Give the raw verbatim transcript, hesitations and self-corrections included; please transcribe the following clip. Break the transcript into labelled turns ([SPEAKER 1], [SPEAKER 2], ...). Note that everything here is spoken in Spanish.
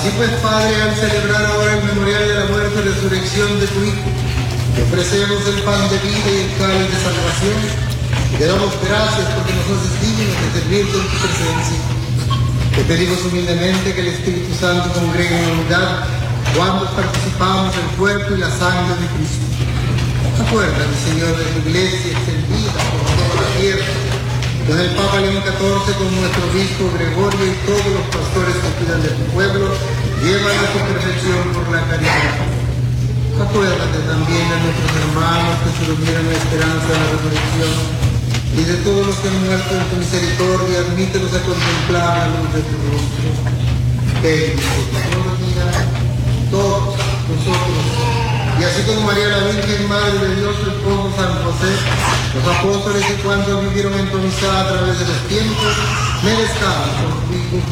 [SPEAKER 1] Así pues, Padre, al celebrar ahora el memorial de la muerte y resurrección de tu Hijo, te ofrecemos el pan de vida y el cáliz de salvación, y te damos gracias porque nos haces dignos de servirte en tu presencia. Te pedimos humildemente que el Espíritu Santo congregue en unidad cuando participamos del cuerpo y la sangre de Cristo. Acuérdate, Señor, de tu iglesia extendida por toda la tierra, con el Papa León catorce, con nuestro obispo Gregorio y todos los pastores que cuidan de tu pueblo, llévala a tu perfección por la caridad. Acuérdate también de nuestros hermanos que se durmieron en la esperanza de la resurrección, y de todos los que han muerto en tu misericordia, admítelos a contemplar la luz de tu rostro. Ven, misericordia, todos nosotros, y así como María la Virgen, Madre de Dios, su esposo San José, los apóstoles y cuantos vivieron en tu amistad a través de los tiempos, merezcamos por tu Hijo